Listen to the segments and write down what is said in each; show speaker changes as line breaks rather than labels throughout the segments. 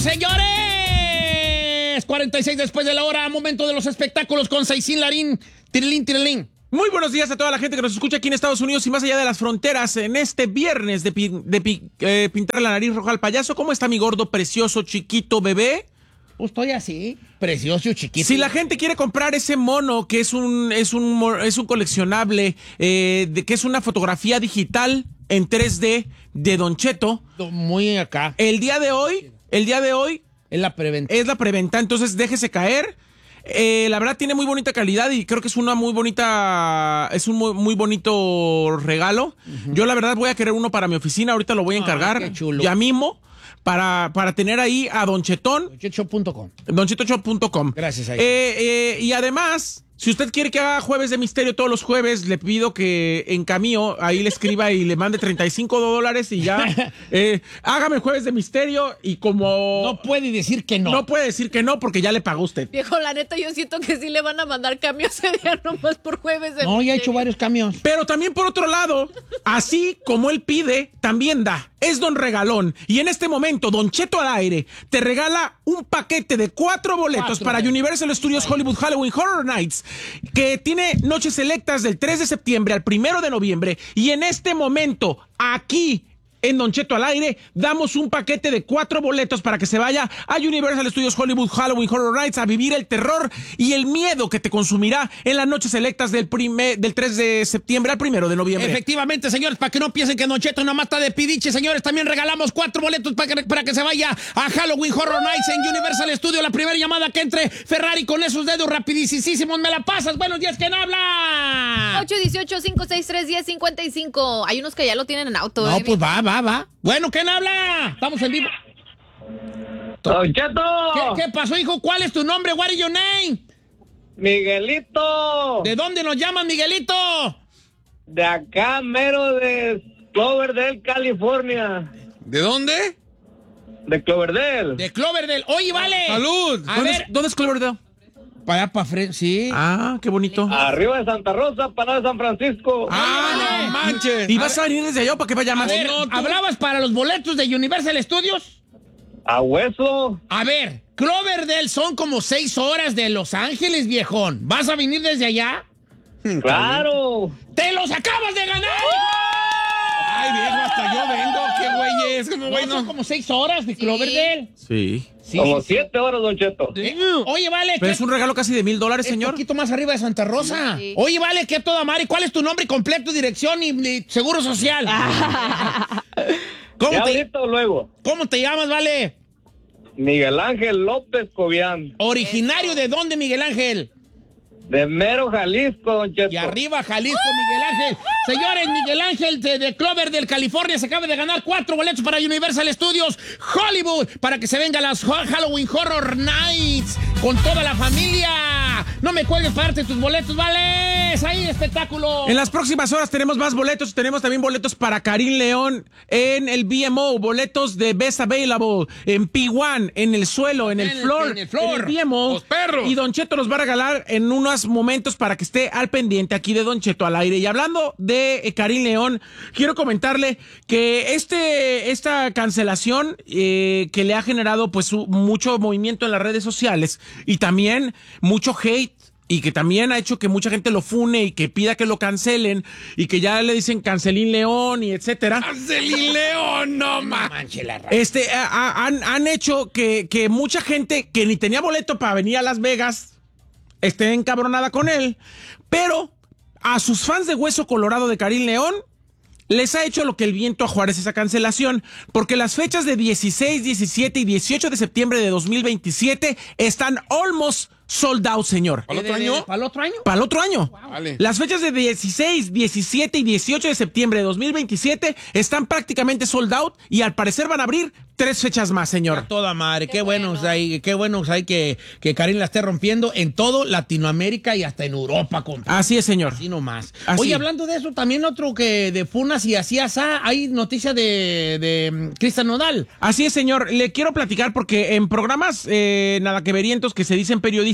Señores, 46 después de la hora, momento de los espectáculos con Saisin Larín, tirilín, tirilín.
Muy buenos días a toda la gente que nos escucha aquí en Estados Unidos y más allá de las fronteras en este viernes de pintar la nariz roja al payaso. ¿Cómo está mi gordo, precioso, chiquito bebé?
Pues estoy así, precioso, chiquito.
Si la gente quiere comprar ese mono que es un coleccionable, que es una fotografía digital en 3D de Don Cheto.
Muy acá.
El día de hoy es la preventa, entonces déjese caer. La verdad tiene muy bonita calidad y creo que es un muy bonito regalo. Yo la verdad voy a querer uno para mi oficina, ahorita lo voy a encargar.
Qué chulo.
Ya mismo para tener ahí a Don Chetón.
DonCheto.com.
DonCheto.com.
Gracias.
Y además, si usted quiere que haga Jueves de Misterio todos los jueves, le pido que en Camío ahí le escriba y le mande $35 y ya. Hágame Jueves de Misterio y como...
No puede decir que no.
No puede decir que no porque ya le pagó usted.
Viejo, la neta, yo siento que sí le van a mandar cambios ese día nomás por Jueves de
No, ya he
Misterio.
hecho varios camiones.
Pero también por otro lado, así como él pide, también da. Es Don Regalón. Y en este momento, Don Cheto al aire te regala un paquete de 4 boletos para Universal Studios Hollywood Halloween Horror Nights, que tiene noches selectas del 3 de septiembre al 1 de noviembre. Y en este momento, aquí en Don Cheto al aire, damos un paquete de 4 boletos para que se vaya a Universal Studios Hollywood Halloween Horror Nights a vivir el terror y el miedo que te consumirá en las noches selectas del 3 de septiembre al 1 de noviembre.
Efectivamente, señores, para que no piensen que Don Cheto nomás está de pidiche, señores, también regalamos 4 boletos para que se vaya a Halloween Horror Nights en Universal Studios. La primera llamada que entre Ferrari con esos dedos rapidísimos. ¿Me la pasas? Buenos días, ¿quién habla?
818-563-1055. Hay unos que ya lo tienen en auto.
No, pues va. Bueno, ¿quién habla? Estamos en vivo.
Don Cheto.
¿Qué pasó, hijo? ¿Cuál es tu nombre? What is your name?
Miguelito.
¿De dónde nos llamas, Miguelito?
De acá, mero de Cloverdale, California.
¿De dónde?
De Cloverdale.
De Cloverdale. Oye, vale.
¡Salud!
¿Dónde es Cloverdale?
Para allá, para frente, sí.
Ah, qué bonito.
Arriba de Santa Rosa, para de San Francisco.
¡Ah, no manches!
¿Y vas a venir desde allá para que vaya
A
más?
ver, ¿hablabas para los boletos de Universal Studios?
A hueso.
A ver, Cloverdale son como 6 horas de Los Ángeles, viejón. ¿Vas a venir desde allá?
Claro.
¡Te los acabas de ganar!
¡Ay, viejo, hasta yo vengo! ¡Qué güey es! ¿Cómo güey
No, son
no?
como 6 horas de Cloverdale.
Sí.
Sí.
Como 7 horas, Don Cheto.
Oye, vale.
Pero es un regalo casi de $1,000,
Es
señor.
un poquito más arriba de Santa Rosa.
Sí.
Oye, vale, ¿qué toda madre? ¿Cuál es tu nombre completo, dirección y seguro social?
Ya ahorita o luego.
¿Cómo te llamas, vale?
Miguel Ángel López Cobian.
¿Originario de dónde, Miguel Ángel?
De mero Jalisco, Don Cheto.
Y arriba, Jalisco, Miguel Ángel. Señores, Miguel Ángel de Cloverdale, California, se acaba de ganar 4 boletos para Universal Studios Hollywood para que se venga a las Halloween Horror Nights con toda la familia. No me cuelgues para darte tus boletos, ¿vale? Ahí, espectáculo.
En las próximas horas tenemos más boletos. Tenemos también boletos para Karim León en el BMO. Boletos de Best Available en P1, en el suelo, en el floor.
En el floor.
En el BMO.
Los perros.
Y Don Cheto nos va a regalar en unos momentos para que esté al pendiente aquí de Don Cheto al aire. Y hablando de Karim León, quiero comentarle que esta cancelación que le ha generado pues mucho movimiento en las redes sociales y también mucho hate, y que también ha hecho que mucha gente lo fune y que pida que lo cancelen y que ya le dicen Cancelín León y etcétera.
¡Cancelín León! ¡No
manche la raza.
Han hecho que mucha gente que ni tenía boleto para venir a Las Vegas esté encabronada con él, pero a sus fans de Hueso Colorado de Karim León les ha hecho lo que el viento a Juárez esa cancelación, porque las fechas de 16, 17 y 18 de septiembre de 2027 están almost sold out, señor.
¿Para el otro año?
¿Para el otro año?
Para el otro año.
Vale.
Las fechas de 16, 17 y 18 de septiembre de 2027 están prácticamente sold out y al parecer van a abrir 3 fechas más, señor.
A toda madre, qué bueno hay que Karim la esté rompiendo en todo Latinoamérica y hasta en Europa, compa.
Así es, señor.
Así nomás.
Así.
Oye, hablando de eso, también otro que de Funas y así asá, hay noticia de Cristian Nodal.
Así es, señor. Le quiero platicar porque en programas nada que verientos que se dicen periodistas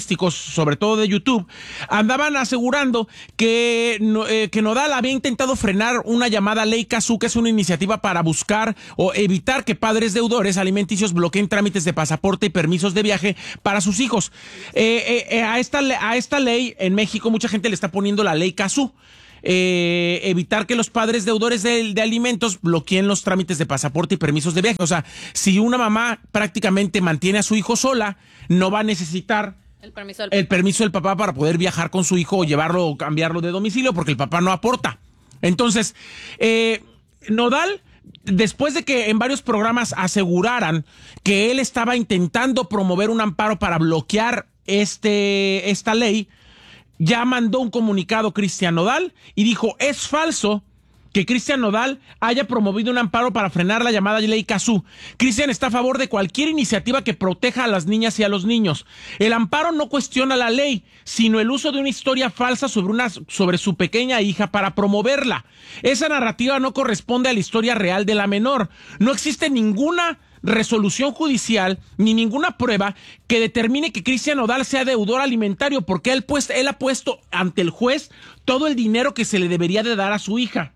periodísticos, sobre todo de YouTube, andaban asegurando que Nodal había intentado frenar una llamada Ley Kazoo, que es una iniciativa para buscar o evitar que padres deudores alimenticios bloqueen trámites de pasaporte y permisos de viaje para sus hijos. A esta ley en México mucha gente le está poniendo la Ley Kazoo. Evitar que los padres deudores de alimentos bloqueen los trámites de pasaporte y permisos de viaje. O sea, si una mamá prácticamente mantiene a su hijo sola, no va a necesitar el permiso del papá para poder viajar con su hijo o llevarlo o cambiarlo de domicilio, porque el papá no aporta. Entonces, Nodal, después de que en varios programas aseguraran que él estaba intentando promover un amparo para bloquear esta ley, ya mandó un comunicado Cristian Nodal y dijo: es falso que Cristian Nodal haya promovido un amparo para frenar la llamada Ley Kazoo. Cristian está a favor de cualquier iniciativa que proteja a las niñas y a los niños. El amparo no cuestiona la ley, sino el uso de una historia falsa sobre su pequeña hija para promoverla. Esa narrativa no corresponde a la historia real de la menor. No existe ninguna resolución judicial ni ninguna prueba que determine que Cristian Nodal sea deudor alimentario, porque él ha puesto ante el juez todo el dinero que se le debería de dar a su hija.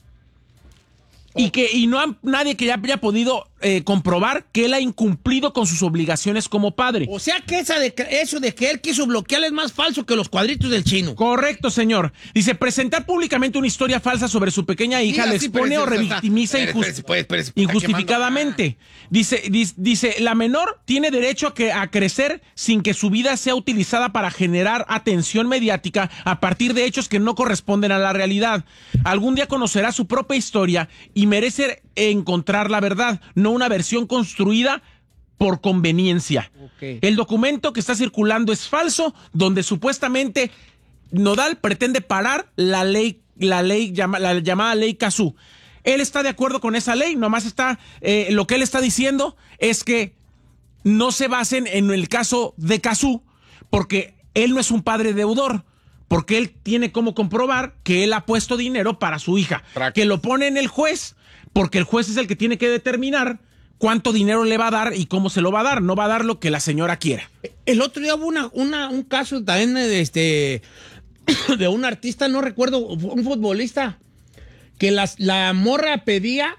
Y no hay nadie que haya podido comprobar que él ha incumplido con sus obligaciones como padre.
O sea que eso de que él quiso bloquear es más falso que los cuadritos del chino.
Correcto, señor. Dice: presentar públicamente una historia falsa sobre su pequeña hija le expone o revictimiza injustificadamente. Dice, la menor tiene derecho a crecer sin que su vida sea utilizada para generar atención mediática a partir de hechos que no corresponden a la realidad. Algún día conocerá su propia historia y merece encontrar la verdad, no una versión construida por conveniencia. Okay. El documento que está circulando es falso, donde supuestamente Nodal pretende parar la llamada Ley Kazoo. Él está de acuerdo con esa ley, nomás lo que él está diciendo es que no se basen en el caso de Kazoo, porque él no es un padre deudor, porque él tiene cómo comprobar que él ha puesto dinero para su hija, que lo pone en el juez, porque el juez es el que tiene que determinar cuánto dinero le va a dar y cómo se lo va a dar. No va a dar lo que la señora quiera.
El otro día hubo un caso también de un artista, no recuerdo, un futbolista, que la morra pedía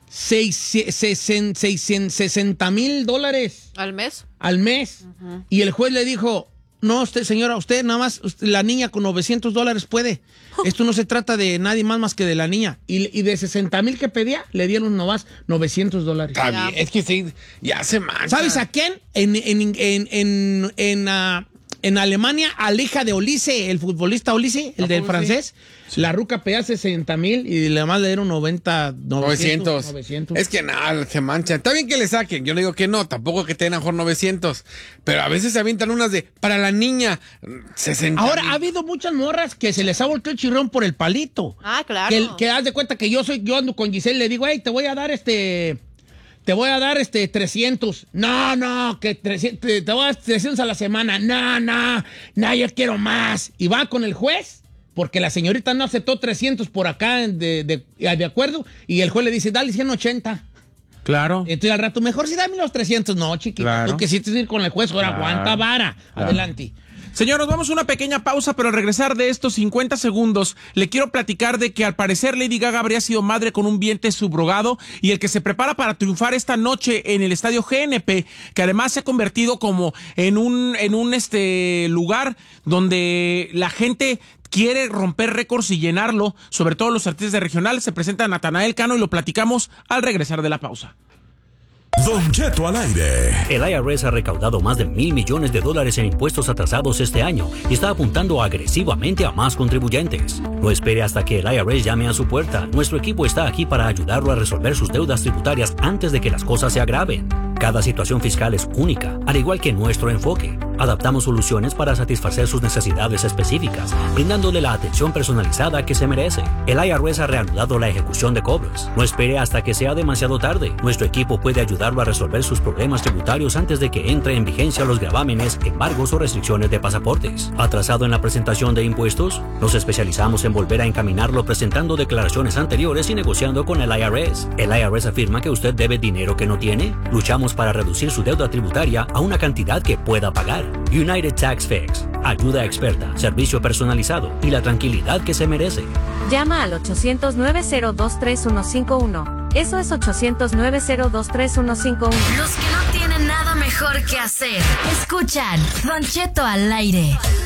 $60,000 al mes. Uh-huh. Y el juez le dijo: no, señora, usted nada más, la niña con $900 puede. Esto no se trata de nadie más que de la niña. Y de 60,000 que pedía, le dieron nomás $900.
Está bien, es que sí, ya se mancha.
¿Sabes a quién? En Alemania, a la hija de Olise, el futbolista Olise, el del francés, sí. La ruca pedía 60,000 y además le dieron 900.
Es que nada, se mancha. Está bien que le saquen, yo no digo que no, tampoco que tengan mejor 900, pero a veces se avientan unas para la niña, 60,000.
Ahora, ha habido muchas morras que se les ha volteado el chirrón por el palito.
Ah, claro.
Que haz de cuenta que yo ando con Giselle, le digo: hey, te voy a dar 300. No, que 300, te voy a dar 300 a la semana. No, yo quiero más. Y va con el juez, porque la señorita no aceptó 300 por acá de acuerdo, y el juez le dice: dale 180.
Claro.
Entonces al rato, mejor si dame los 300. No, chiquito, claro. Tú que sí te ir con el juez, ahora aguanta vara. Claro. Adelante.
Señor, nos vamos a una pequeña pausa, pero al regresar de estos 50 segundos, le quiero platicar de que al parecer Lady Gaga habría sido madre con un vientre subrogado, y el que se prepara para triunfar esta noche en el estadio GNP, que además se ha convertido como en un lugar donde la gente quiere romper récords y llenarlo, sobre todo los artistas de regional. Se presenta Natanael Cano y lo platicamos al regresar de la pausa.
Don Cheto al aire.
El IRS ha recaudado más de $1,000 millones en impuestos atrasados este año y está apuntando agresivamente a más contribuyentes. No espere hasta que el IRS llame a su puerta. Nuestro equipo está aquí para ayudarlo a resolver sus deudas tributarias antes de que las cosas se agraven. Cada situación fiscal es única, al igual que nuestro enfoque. Adaptamos soluciones para satisfacer sus necesidades específicas, brindándole la atención personalizada que se merece. El IRS ha reanudado la ejecución de cobros. No espere hasta que sea demasiado tarde. Nuestro equipo puede ayudarlo a resolver sus problemas tributarios antes de que entre en vigencia los gravámenes, embargos o restricciones de pasaportes. ¿Atrasado en la presentación de impuestos? Nos especializamos en volver a encaminarlo presentando declaraciones anteriores y negociando con el IRS. ¿El IRS afirma que usted debe dinero que no tiene? Luchamos para reducir su deuda tributaria a una cantidad que pueda pagar. United Tax Fix. Ayuda experta, servicio personalizado y la tranquilidad que se merece.
Llama al 800-902-3151. Eso es 800-902-3151.
Los que no tienen nada mejor que hacer. Escuchan Don Cheto al aire.